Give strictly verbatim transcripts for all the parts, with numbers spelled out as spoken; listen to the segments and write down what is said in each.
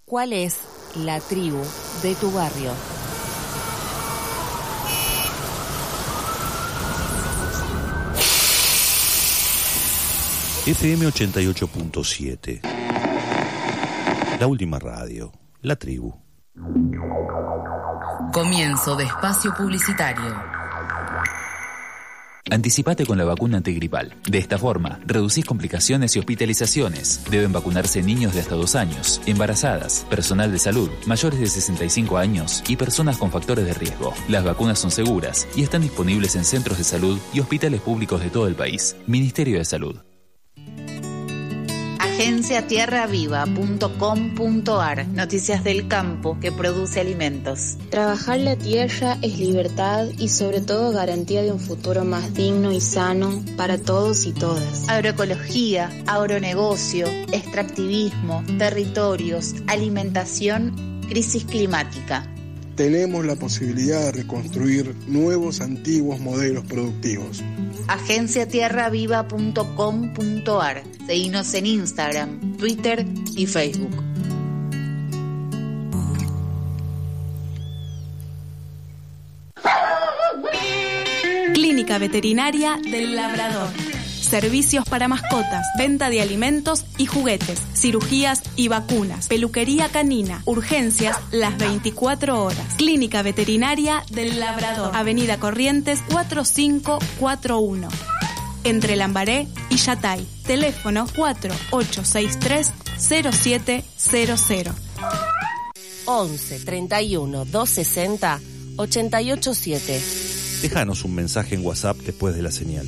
¿Cuál es la tribu de tu barrio? F M ochenta y ocho punto siete. La última radio. La tribu. Comienzo de espacio publicitario. Anticipate con la vacuna antigripal. De esta forma, reducís complicaciones y hospitalizaciones. Deben vacunarse niños de hasta dos años, embarazadas, personal de salud, mayores de sesenta y cinco años y personas con factores de riesgo. Las vacunas son seguras y están disponibles en centros de salud y hospitales públicos de todo el país. Ministerio de Salud. agencia tierra viva punto com punto a r. Noticias del campo que produce alimentos. Trabajar la tierra es libertad y sobre todo garantía de un futuro más digno y sano para todos y todas. Agroecología, agronegocio, extractivismo, territorios, alimentación, crisis climática. Tenemos la posibilidad de reconstruir nuevos antiguos modelos productivos. agencia tierra viva punto com punto a r. Seguinos en Instagram, Twitter y Facebook. Clínica Veterinaria del Labrador. Servicios para mascotas, venta de alimentos y juguetes, cirugías y vacunas, peluquería canina, urgencias las veinticuatro horas. Clínica Veterinaria del Labrador, Avenida Corrientes cuatro cinco cuatro uno, entre Lambaré y Yatay. Teléfono cuatro ocho seis tres cero siete cero cero. once treinta y uno doscientos sesenta ochenta y ocho siete. Déjanos un mensaje en WhatsApp después de la señal.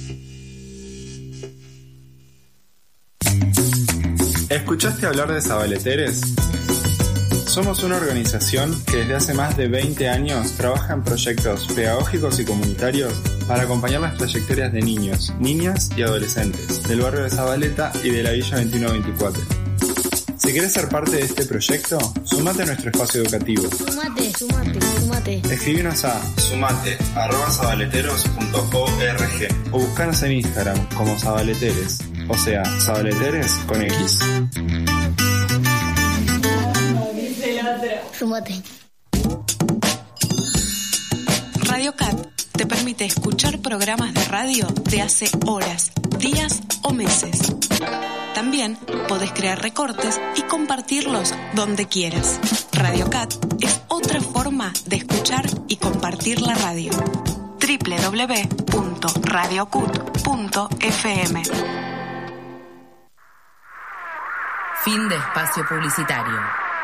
¿Escuchaste hablar de Sabaleteres? Somos una organización que desde hace más de veinte años trabaja en proyectos pedagógicos y comunitarios para acompañar las trayectorias de niños, niñas y adolescentes del barrio de Zabaleta y de la Villa veintiuno veinticuatro. Si quieres ser parte de este proyecto, sumate a nuestro espacio educativo. Sumate, sumate, sumate. Escribinos a sumate arroba sabaleteros punto org o buscanos en Instagram como Sabaleteres, o sea, Sabaleteres con X. Sumate. Radio Cat te permite escuchar programas de radio de hace horas, días o meses. También podés crear recortes y compartirlos donde quieras. Radio Cat es otra forma de escuchar y compartir la radio. doble u doble u doble u punto radio cut punto f m. Fin de espacio publicitario.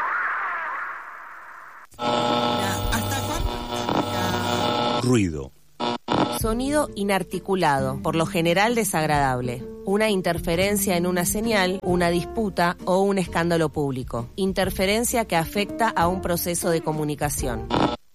Ruido. Sonido inarticulado, por lo general desagradable. Una interferencia en una señal, una disputa o un escándalo público. Interferencia que afecta a un proceso de comunicación.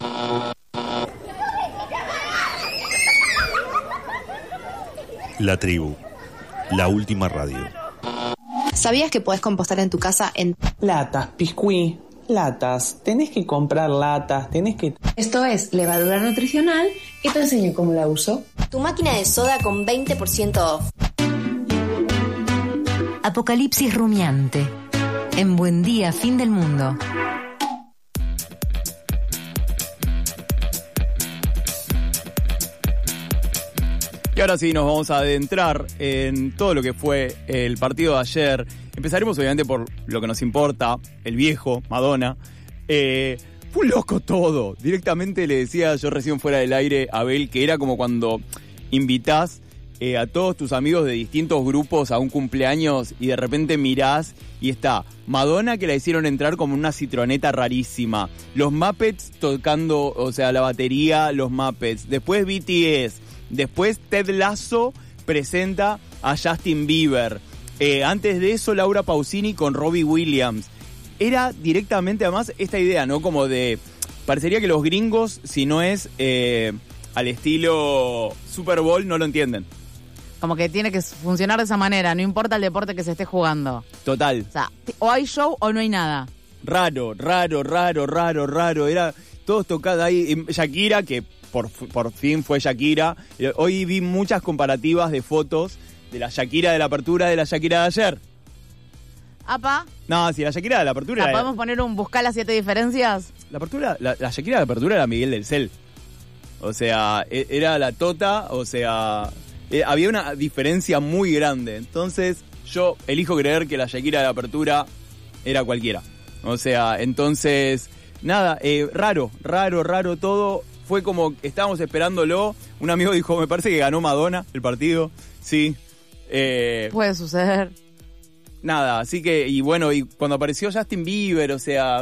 La tribu. La última radio. ¿Sabías que podés compostar en tu casa en latas, piscuí, latas? Tenés que comprar latas, tenés que... Esto es levadura nutricional y te enseño cómo la uso. Tu máquina de soda con veinte por ciento off. Apocalipsis rumiante. En Buen Día, Fin del Mundo. Y ahora sí nos vamos a adentrar en todo lo que fue el partido de ayer. Empezaremos obviamente por lo que nos importa, el viejo, Madonna. Eh, fue un loco todo. Directamente le decía yo recién fuera del aire a Abel que era como cuando invitás eh, a todos tus amigos de distintos grupos a un cumpleaños y de repente mirás y está Madonna, que la hicieron entrar como una citroneta rarísima. Los Muppets tocando, o sea, la batería, los Muppets. Después B T S. Después Ted Lasso presenta a Justin Bieber. Eh, antes de eso Laura Pausini con Robbie Williams. Era directamente además esta idea, ¿no? Como de... Parecería que los gringos, si no es eh, al estilo Super Bowl, no lo entienden. Como que tiene que funcionar de esa manera, no importa el deporte que se esté jugando. Total. O sea, o hay show o no hay nada. Raro, raro, raro, raro, raro. Era todos tocados ahí. Shakira, que... Por, por fin fue Shakira. Hoy vi muchas comparativas de fotos de la Shakira de la apertura de la Shakira de ayer. Apa. No, si la Shakira de la apertura... ¿La era- podemos poner un buscar las siete diferencias? La apertura, la, la Shakira de apertura era Miguel del Cel. O sea, e- era la tota, o sea, eh, había una diferencia muy grande. Entonces, yo elijo creer que la Shakira de apertura era cualquiera. O sea, entonces, nada, eh, raro, raro, raro todo. Fue como, estábamos esperándolo. Un amigo dijo, me parece que ganó Madonna el partido. Sí. Eh, Puede suceder. Nada, así que, y bueno, y cuando apareció Justin Bieber, o sea,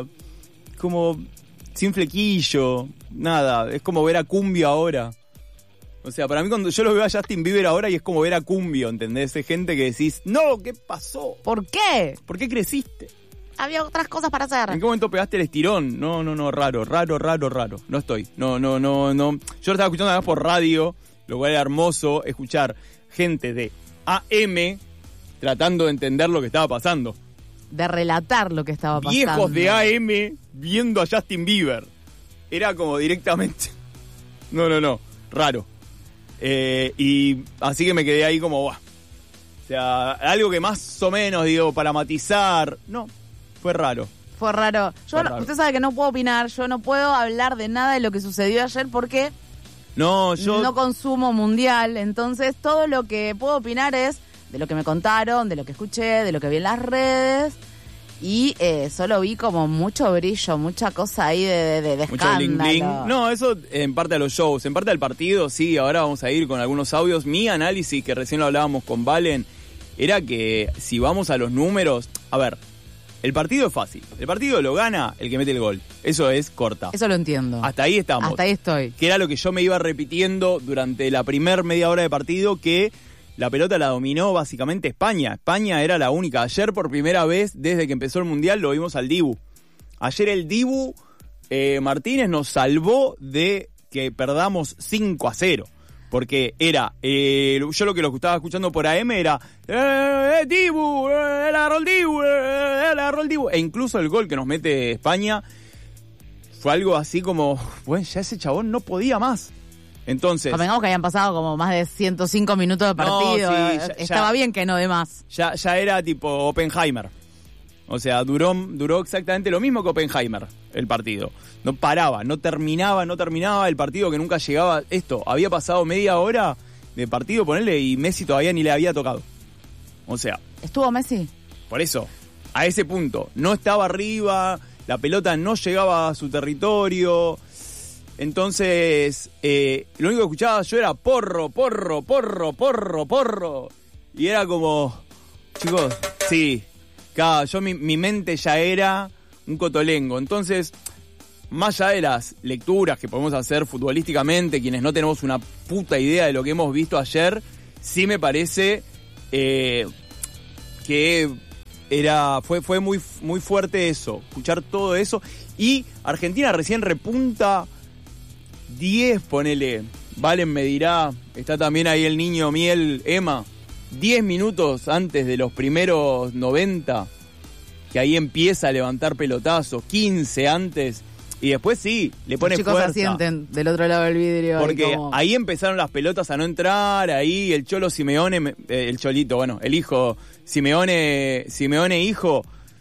como sin flequillo, nada, es como ver a Cumbio ahora. O sea, para mí cuando yo lo veo a Justin Bieber ahora y es como ver a Cumbio, ¿entendés? Es gente que decís, no, ¿qué pasó? ¿Por qué? ¿Por qué creciste? Había otras cosas para hacer. ¿En qué momento pegaste el estirón? No, no, no, raro, raro, raro, raro. No estoy, no, no, no, no. Yo lo estaba escuchando además por radio, lo cual era hermoso escuchar gente de A M tratando de entender lo que estaba pasando. De relatar lo que estaba pasando. Viejos de A M viendo a Justin Bieber. Era como directamente... No, no, no. Raro. Eh, y así que me quedé ahí como... Buah. O sea, algo que más o menos, digo, para matizar... No, fue raro. Fue raro. Yo Fue no- raro. Usted sabe que no puedo opinar, yo no puedo hablar de nada de lo que sucedió ayer porque No, yo... no consumo mundial. Entonces todo lo que puedo opinar es de lo que me contaron, de lo que escuché, de lo que vi en las redes. Y eh, solo vi como mucho brillo, mucha cosa ahí de, de, de Mucho escándalo. bling bling. No, eso en parte de los shows, en parte del partido, sí, ahora vamos a ir con algunos audios. Mi análisis, que recién lo hablábamos con Valen, era que si vamos a los números... A ver, el partido es fácil. El partido lo gana el que mete el gol. Eso es corta. Eso lo entiendo. Hasta ahí estamos. Hasta ahí estoy. Que era lo que yo me iba repitiendo durante la primer media hora de partido, que la pelota la dominó básicamente España. España era la única. Ayer por primera vez desde que empezó el Mundial lo vimos al Dibu. Ayer el Dibu eh, Martínez nos salvó de que perdamos cinco a cero. Porque era, eh, yo lo que lo estaba escuchando por A M era, ¡eh, eh Dibu! ¡Eh, el agarró el Dibu! ¡Eh, el agarró el Dibu! E incluso el gol que nos mete España fue algo así como, bueno, ya ese chabón no podía más. Entonces... Convengamos que habían pasado como más de ciento cinco minutos de partido. No, sí, eh, ya- Estaba ya- bien que no de más. Ya, ya era tipo Oppenheimer. O sea, duró, duró exactamente lo mismo que Oppenheimer, el partido. No paraba, no terminaba, no terminaba el partido, que nunca llegaba. Esto, había pasado media hora de partido, ponerle, y Messi todavía ni le había tocado. O sea, ¿Estuvo Messi? por eso, a ese punto, no estaba arriba, la pelota no llegaba a su territorio. Entonces, eh, lo único que escuchaba yo era porro, porro, porro, porro, porro. Y era como, chicos, sí, cada, yo mi, mi mente ya era un cotolengo. Entonces, más allá de las lecturas que podemos hacer futbolísticamente, quienes no tenemos una puta idea de lo que hemos visto ayer, sí me parece eh, que era fue fue muy muy fuerte eso, escuchar todo eso. Y Argentina recién repunta diez, ponele, Valen me dirá, está también ahí el niño Miel, Emma, diez minutos antes de los primeros noventa, que ahí empieza a levantar pelotazos, quince antes, y después sí, le pone Los chicos fuerza. asienten del otro lado del vidrio. Porque y como- ahí empezaron las pelotas a no entrar, ahí el Cholo Simeone, me- eh, el Cholito, bueno, el hijo, Simeone, Simeone hijo,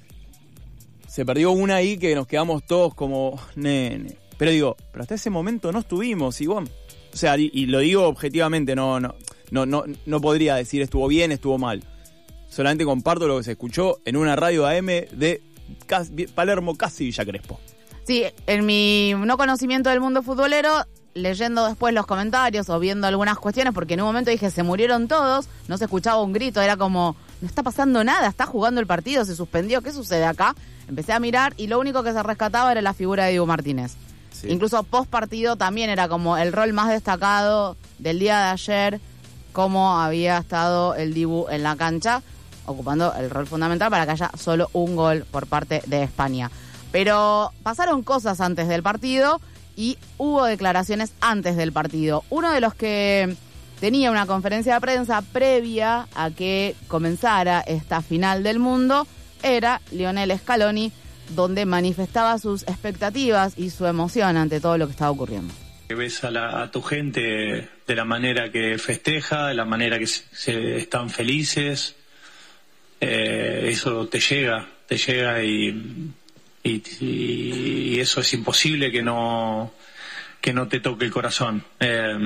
se perdió una ahí que nos quedamos todos como, nene. Pero digo, pero hasta ese momento no estuvimos, igual. O sea, y, y lo digo objetivamente, no, no, no, no, no podría decir estuvo bien, estuvo mal. Solamente comparto lo que se escuchó en una radio A M de Cas- Palermo, casi Villa Crespo. Sí, en mi no conocimiento del mundo futbolero, leyendo después los comentarios o viendo algunas cuestiones, porque en un momento dije, se murieron todos, no se escuchaba un grito, era como, no está pasando nada, está jugando el partido, se suspendió, ¿qué sucede acá? Empecé a mirar y lo único que se rescataba era la figura de Diego Martínez. Sí. Incluso post partido también era como el rol más destacado del día de ayer, cómo había estado el Dibu en la cancha, ocupando el rol fundamental para que haya solo un gol por parte de España. Pero pasaron cosas antes del partido y hubo declaraciones antes del partido. Uno de los que tenía una conferencia de prensa previa a que comenzara esta final del mundo era Lionel Scaloni, donde manifestaba sus expectativas y su emoción ante todo lo que estaba ocurriendo. Ves a, la, a tu gente de la manera que festeja, de la manera que se, se están felices. eh, eso te llega, te llega y, y, y eso es imposible que no, que no te toque el corazón. Eh,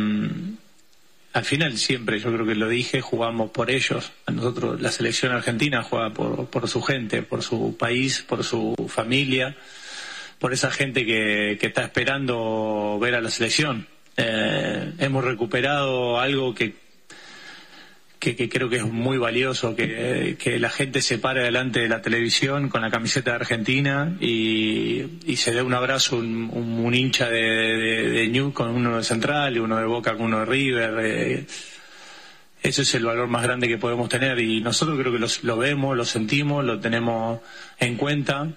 al final siempre, yo creo que lo dije, jugamos por ellos. A nosotros, la selección argentina juega por, por su gente, por su país, por su familia, por esa gente que, que está esperando ver a la selección. Eh, hemos recuperado algo que, que, que creo que es muy valioso, que, que la gente se pare delante de la televisión con la camiseta de Argentina y, y se dé un abrazo, un, un, un hincha de, de, de New con uno de Central y uno de Boca con uno de River. Eh, ese es el valor más grande que podemos tener y nosotros creo que los, lo vemos, lo sentimos, lo tenemos en cuenta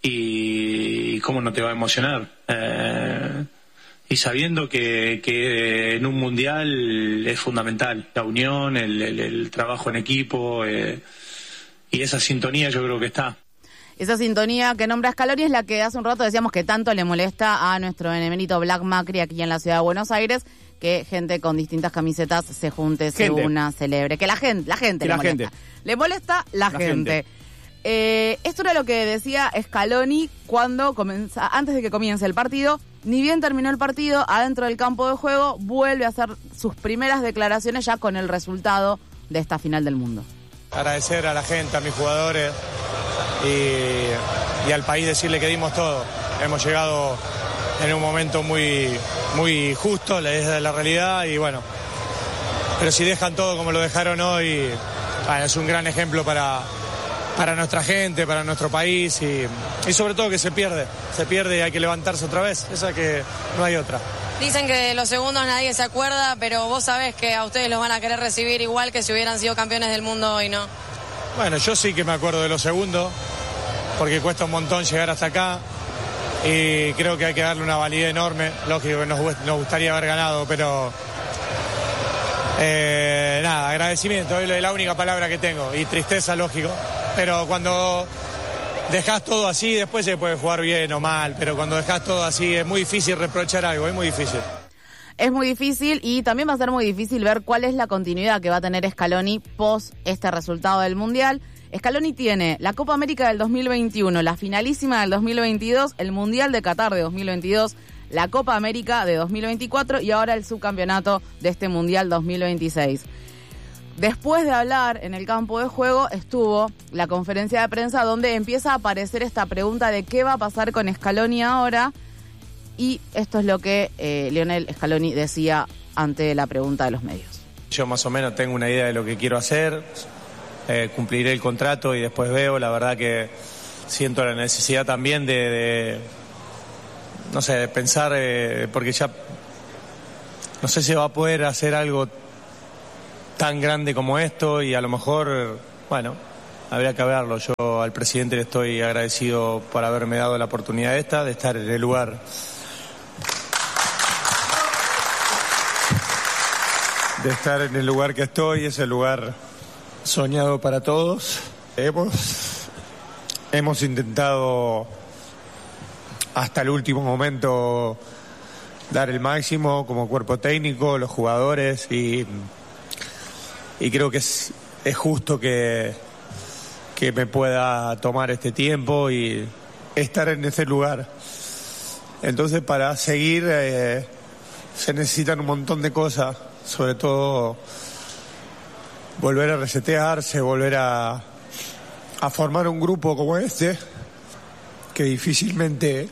y, y cómo no te va a emocionar. Eh, Y sabiendo que, que en un mundial es fundamental la unión, el, el, el trabajo en equipo eh, y esa sintonía yo creo que está. Esa sintonía que nombra Scaloni es la que hace un rato decíamos que tanto le molesta a nuestro benemérito Black Macri aquí en la ciudad de Buenos Aires, que gente con distintas camisetas se junte, se gente. una, celebre. Que la gente, la gente que le la molesta. Gente. Le molesta la, la gente. gente. Eh, esto era lo que decía Scaloni cuando comienza, antes de que comience el partido. Ni bien terminó el partido, adentro del campo de juego, vuelve a hacer sus primeras declaraciones ya con el resultado de esta final del mundo. Agradecer a la gente, a mis jugadores y, y al país, decirle que dimos todo. Hemos llegado en un momento muy, muy justo, es la realidad y bueno, pero si dejan todo como lo dejaron hoy, bueno, es un gran ejemplo para... para nuestra gente, para nuestro país y, y sobre todo que se pierde, se pierde y hay que levantarse otra vez, esa que no hay otra. Dicen que de los segundos nadie se acuerda, pero vos sabés que a ustedes los van a querer recibir igual que si hubieran sido campeones del mundo hoy, ¿no? Bueno, yo sí que me acuerdo de los segundos, porque cuesta un montón llegar hasta acá y creo que hay que darle una validez enorme, lógico que nos, nos gustaría haber ganado, pero... Eh, nada, agradecimiento, es la única palabra que tengo y tristeza, lógico. Pero cuando dejás todo así, después se puede jugar bien o mal, pero cuando dejás todo así es muy difícil reprochar algo, es muy difícil. Es muy difícil y también va a ser muy difícil ver cuál es la continuidad que va a tener Scaloni post este resultado del Mundial. Scaloni tiene la Copa América del dos mil veintiuno, la finalísima del dos mil veintidós, el Mundial de Qatar de dos mil veintidós, la Copa América de dos mil veinticuatro y ahora el subcampeonato de este Mundial dos mil veintiséis. Después de hablar en el campo de juego estuvo la conferencia de prensa donde empieza a aparecer esta pregunta de qué va a pasar con Scaloni ahora y esto es lo que eh, Lionel Scaloni decía ante la pregunta de los medios. Yo más o menos tengo una idea de lo que quiero hacer, eh, cumpliré el contrato y después veo, la verdad que siento la necesidad también de, de no sé, de pensar, eh, porque ya no sé si va a poder hacer algo tan grande como esto y a lo mejor, bueno, habría que verlo. Yo al presidente le estoy agradecido por haberme dado la oportunidad esta, de estar en el lugar de estar en el lugar que estoy, es el lugar soñado para todos. Hemos, hemos intentado hasta el último momento dar el máximo como cuerpo técnico, los jugadores y... Y creo que es, es justo que, que me pueda tomar este tiempo y estar en ese lugar. Entonces, para seguir eh, se necesitan un montón de cosas, sobre todo volver a resetearse, volver a, a formar un grupo como este, que difícilmente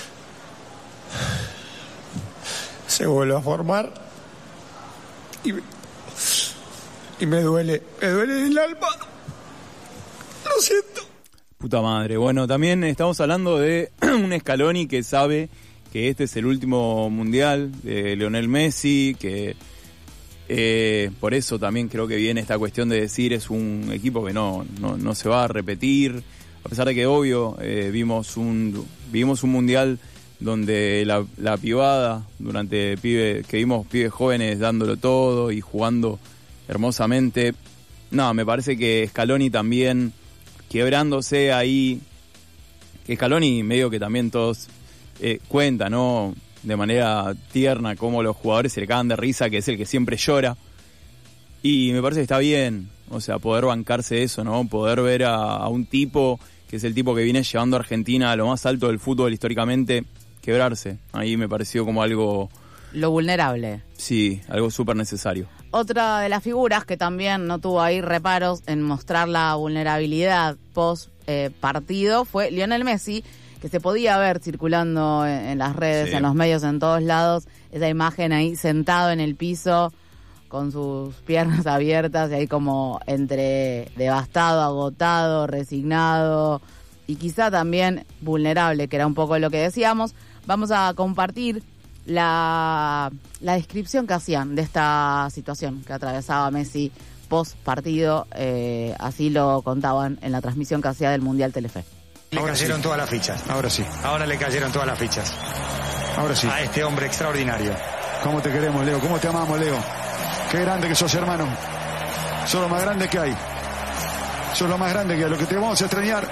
se vuelve a formar. Y, Y me duele, me duele el alma. Lo siento. Puta madre. Bueno, también estamos hablando de un Scaloni que sabe que este es el último mundial de Lionel Messi, que eh, por eso también creo que viene esta cuestión de decir es un equipo que no, no, no se va a repetir, a pesar de que obvio eh, vimos un vimos un mundial donde la, la pibada, durante pibe, que vimos pibes jóvenes dándolo todo y jugando hermosamente. No, me parece que Scaloni también quebrándose ahí, que Scaloni medio que también todos eh, cuenta, ¿no? De manera tierna cómo los jugadores se le cagan de risa, que es el que siempre llora. Y me parece que está bien O sea, poder bancarse eso, ¿no? Poder ver a, a un tipo que es el tipo que viene llevando a Argentina a lo más alto del fútbol históricamente, quebrarse. Ahí me pareció como algo... Lo vulnerable. Sí, algo súper necesario. Otra de las figuras que también no tuvo ahí reparos en mostrar la vulnerabilidad post eh, partido fue Lionel Messi, que se podía ver circulando en, en las redes, sí. en los medios, en todos lados, esa imagen ahí sentado en el piso con sus piernas abiertas y ahí como entre devastado, agotado, resignado y quizá también vulnerable, que era un poco lo que decíamos. Vamos a compartir la, la descripción que hacían de esta situación que atravesaba Messi post partido, eh, así lo contaban en la transmisión que hacía del Mundial Telefe. Le Ahora cayeron sí. todas las fichas. Ahora sí. Ahora le cayeron todas las fichas. Ahora sí. A este hombre extraordinario. ¿Cómo te queremos, Leo? ¿Cómo te amamos, Leo? Qué grande que sos, hermano. Sos lo más grande que hay. Sos lo más grande que hay. Lo que te vamos a extrañar.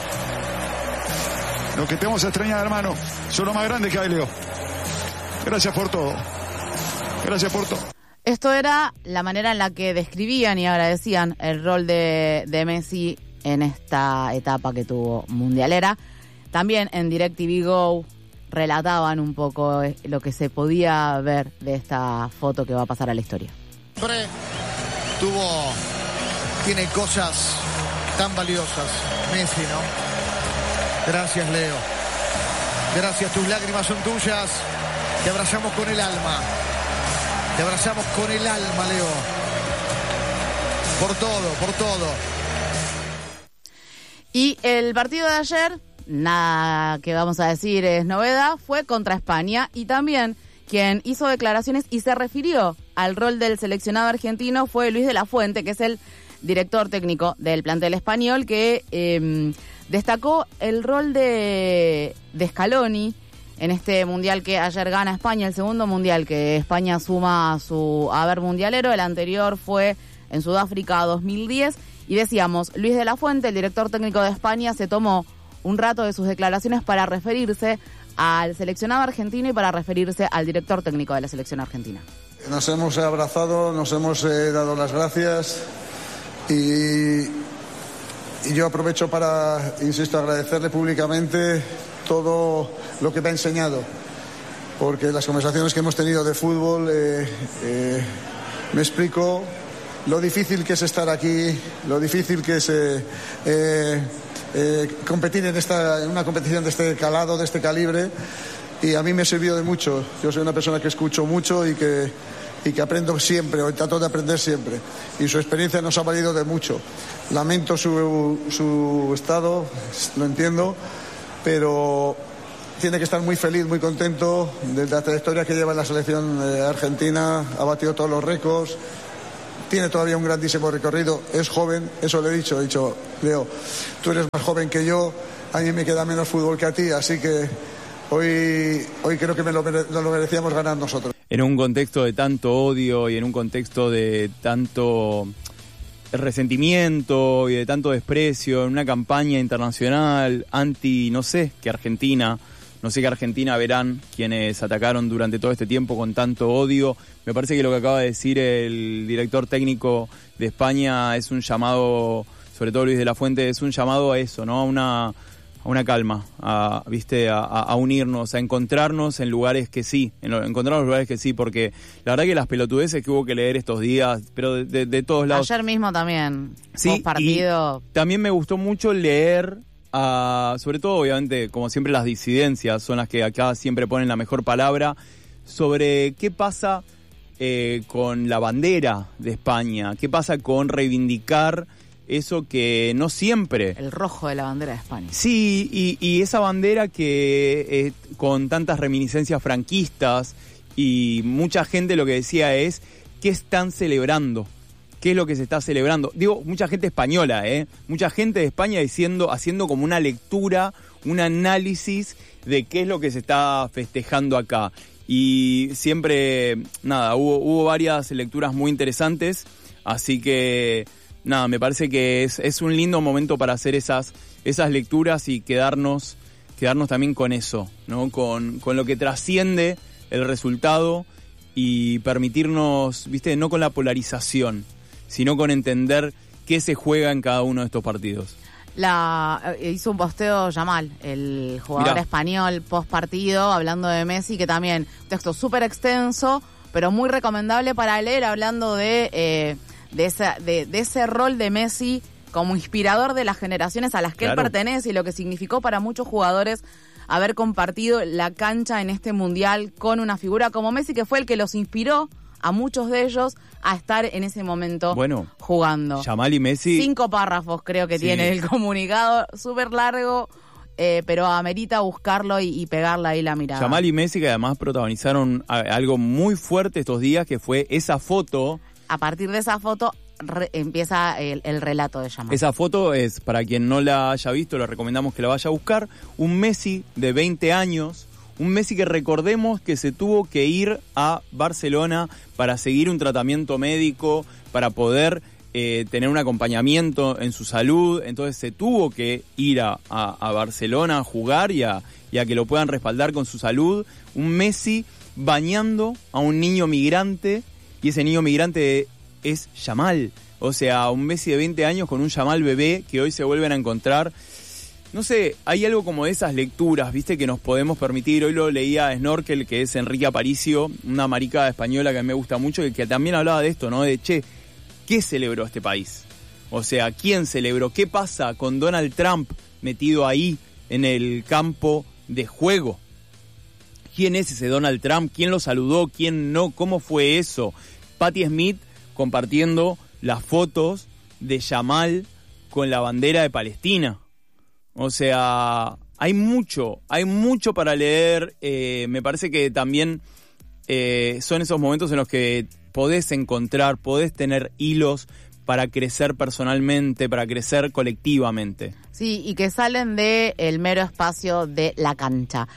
Lo que te vamos a extrañar, hermano. Sos lo más grande que hay, Leo. Gracias por todo. Gracias por todo. Esto era la manera en la que describían y agradecían el rol de, de Messi en esta etapa que tuvo mundialera. También en DirecTV Go relataban un poco lo que se podía ver de esta foto que va a pasar a la historia. Siempre tuvo, tiene cosas tan valiosas, Messi, ¿no? Gracias, Leo. Gracias, tus lágrimas son tuyas. Te abrazamos con el alma. Te abrazamos con el alma, Leo. Por todo, por todo. Y el partido de ayer, nada que vamos a decir es novedad, fue contra España. Y también quien hizo declaraciones y se refirió al rol del seleccionado argentino fue Luis de la Fuente, que es el director técnico del plantel español, que eh, destacó el rol de, de Scaloni en este mundial que ayer gana España, el segundo mundial que España suma a su haber mundialero. El anterior fue en Sudáfrica dos mil diez. Y decíamos, Luis de la Fuente, el director técnico de España, se tomó un rato de sus declaraciones para referirse al seleccionado argentino y para referirse al director técnico de la selección argentina. Nos hemos abrazado, nos hemos eh, dado las gracias y, y yo aprovecho para, insisto, agradecerle públicamente todo lo que me ha enseñado, porque las conversaciones que hemos tenido de fútbol eh, eh, me explico lo difícil que es estar aquí, lo difícil que es eh, eh, eh, competir en, esta, en una competición de este calado, de este calibre, y a mí me ha servido de mucho. Yo soy una persona que escucho mucho y que, y que aprendo siempre, o trato de aprender siempre, y su experiencia nos ha valido de mucho. Lamento su, su estado, lo entiendo, pero tiene que estar muy feliz, muy contento de la trayectoria que lleva en la selección eh, argentina. Ha batido todos los récords, tiene todavía un grandísimo recorrido, es joven, eso le he dicho, he dicho, Leo, tú eres más joven que yo, a mí me queda menos fútbol que a ti, así que hoy, hoy creo que me lo, mere- nos lo merecíamos ganar nosotros. En un contexto de tanto odio y en un contexto de tanto resentimiento y de tanto desprecio, en una campaña internacional anti, no sé, que Argentina... No sé qué Argentina verán quienes atacaron durante todo este tiempo con tanto odio. Me parece que lo que acaba de decir el director técnico de España es un llamado, sobre todo Luis de la Fuente, es un llamado a eso, ¿no? A una, a una calma, a, ¿viste? A, a unirnos, a encontrarnos en lugares que sí, en lo, encontrar los lugares que sí, porque la verdad que las pelotudeces que hubo que leer estos días, pero de, de, de todos lados. Ayer mismo también, sí, post partido. También me gustó mucho leer. Uh, sobre todo, obviamente, como siempre, las disidencias son las que acá siempre ponen la mejor palabra, sobre qué pasa eh, con la bandera de España, qué pasa con reivindicar eso que no siempre... El rojo de la bandera de España. Sí, y, y esa bandera que eh, con tantas reminiscencias franquistas, y mucha gente lo que decía es, ¿qué están celebrando? ¿Qué es lo que se está celebrando? Digo, mucha gente española, ¿eh? Mucha gente de España diciendo, haciendo como una lectura, un análisis de qué es lo que se está festejando acá. Y siempre, nada, hubo, hubo varias lecturas muy interesantes, así que, nada, me parece que es, es un lindo momento para hacer esas, esas lecturas y quedarnos, quedarnos también con eso, ¿no? Con, con lo que trasciende el resultado y permitirnos, viste, no con la polarización, sino con entender qué se juega en cada uno de estos partidos. La, hizo un posteo Yamal, el jugador Mirá. español post partido, hablando de Messi, que también, texto súper extenso, pero muy recomendable para leer, hablando de, eh, de, esa, de, de ese rol de Messi como inspirador de las generaciones a las que claro. él pertenece y lo que significó para muchos jugadores haber compartido la cancha en este mundial con una figura como Messi, que fue el que los inspiró a muchos de ellos a estar en ese momento bueno, jugando. Yamal y Messi. Cinco párrafos creo que sí. tiene el comunicado, súper largo, eh, pero amerita buscarlo y, y pegarle ahí la mirada. Yamal y Messi, que además protagonizaron algo muy fuerte estos días, que fue esa foto. A partir de esa foto re, empieza el, el relato de Yamal. Esa foto es, para quien no la haya visto, le recomendamos que la vaya a buscar, un Messi de veinte años, un Messi que recordemos que se tuvo que ir a Barcelona para seguir un tratamiento médico, para poder eh, tener un acompañamiento en su salud. Entonces se tuvo que ir a, a, a Barcelona a jugar y a, y a que lo puedan respaldar con su salud. Un Messi bañando a un niño migrante, y ese niño migrante es Yamal. O sea, un Messi de veinte años con un Yamal bebé que hoy se vuelven a encontrar. No sé, hay algo como de esas lecturas, ¿viste? Que nos podemos permitir. Hoy lo leía a Snorkel, que es Enrique Aparicio, una marica española que a mí me gusta mucho, y que también hablaba de esto, ¿no? De, che, ¿qué celebró este país? O sea, ¿quién celebró? ¿Qué pasa con Donald Trump metido ahí en el campo de juego? ¿Quién es ese Donald Trump? ¿Quién lo saludó? ¿Quién no? ¿Cómo fue eso? Patti Smith compartiendo las fotos de Yamal con la bandera de Palestina. O sea, hay mucho, hay mucho para leer. Eh, me parece que también eh, son esos momentos en los que podés encontrar, podés tener hilos para crecer personalmente, para crecer colectivamente. Sí, y que salen del mero espacio de la cancha.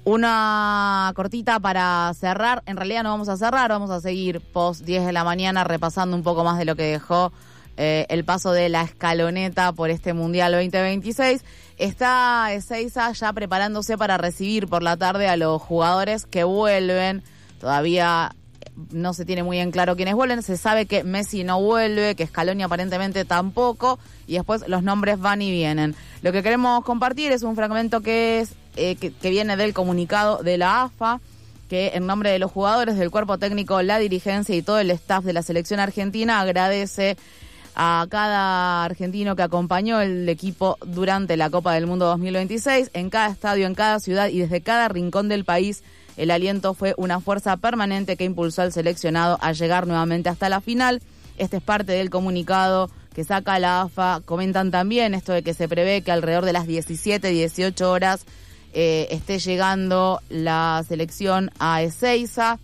Una cortita para cerrar. En realidad no vamos a cerrar, vamos a seguir post diez de la mañana repasando un poco más de lo que dejó eh, el paso de la escaloneta por este Mundial veinte veintiséis. Está Ezeiza ya preparándose para recibir por la tarde a los jugadores que vuelven. Todavía no se tiene muy en claro quiénes vuelven. Se sabe que Messi no vuelve, que Scaloni aparentemente tampoco, y después los nombres van y vienen. Lo que queremos compartir es un fragmento que es eh, que, que viene del comunicado de la A F A, que en nombre de los jugadores, del cuerpo técnico, la dirigencia y todo el staff de la selección argentina agradece a cada argentino que acompañó el equipo durante la Copa del Mundo dos mil veintiséis, en cada estadio, en cada ciudad y desde cada rincón del país. El aliento fue una fuerza permanente que impulsó al seleccionado a llegar nuevamente hasta la final. Este es parte del comunicado que saca la A F A. Comentan también esto de que se prevé que alrededor de las diecisiete, dieciocho horas eh, esté llegando la selección a Ezeiza.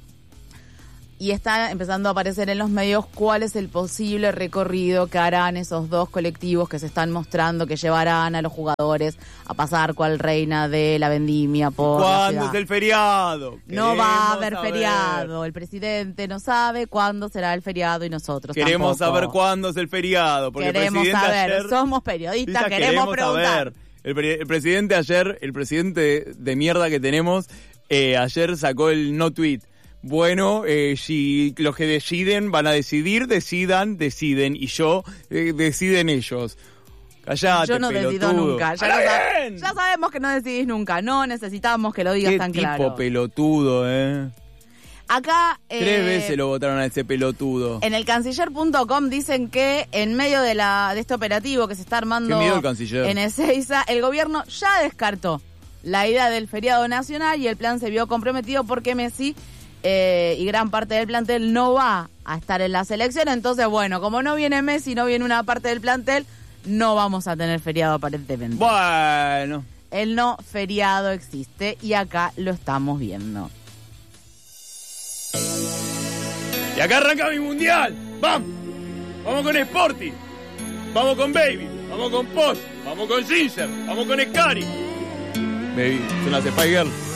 Y está empezando a aparecer en los medios cuál es el posible recorrido que harán esos dos colectivos que se están mostrando, que llevarán a los jugadores a pasar cual reina de la vendimia por la ciudad. ¿Cuándo es el feriado? No va a haber saber. feriado. El presidente no sabe cuándo será el feriado y nosotros Queremos tampoco. saber cuándo es el feriado. Porque queremos el presidente saber. Ayer, Somos periodistas, queremos, queremos preguntar. Saber. El, el presidente ayer, el presidente de mierda que tenemos, eh, ayer sacó el no tweet. Bueno, eh, si los que deciden van a decidir, decidan, deciden. Y yo, eh, deciden ellos. Callate, Yo no pelotudo. decido nunca. Ya, sab- ya sabemos que no decidís nunca. No necesitamos que lo digas Qué tan tipo claro. pelotudo, eh. Acá... Tres eh, veces lo votaron a ese pelotudo. En el canciller punto com dicen que en medio de la de este operativo que se está armando Qué miedo el canciller. en Ezeiza, el gobierno ya descartó la idea del feriado nacional y el plan se vio comprometido porque Messi... Eh, y gran parte del plantel no va a estar en la selección. Entonces, bueno, como no viene Messi, no viene una parte del plantel, no vamos a tener feriado aparentemente. Bueno. El no feriado existe y acá lo estamos viendo. Y acá arranca mi mundial. ¡Vamos! Vamos con Sporty. Vamos con Baby. Vamos con Post. Vamos con Ginger. Vamos con Scary. Baby, son las Spy Girls.